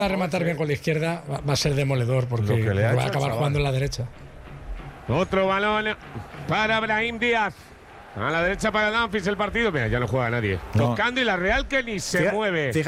a rematar bien con la izquierda va a ser demoledor porque va a acabar jugando en la derecha. Otro balón para Brahim Díaz. A la derecha para Dumfries el partido. Mira, ya no juega nadie. Tocando y la Real que ni se mueve.